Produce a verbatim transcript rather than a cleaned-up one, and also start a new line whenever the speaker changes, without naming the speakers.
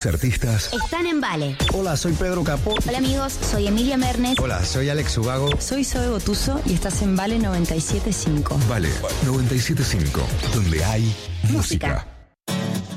Artistas
están en Vale.
Hola, soy Pedro Capó.
Hola amigos, soy Emilia Mernes.
Hola, soy Alex Ubago.
Soy Zoe Botuso y estás en Vale noventa y siete punto cinco.
Vale noventa y siete punto cinco, donde hay música. música.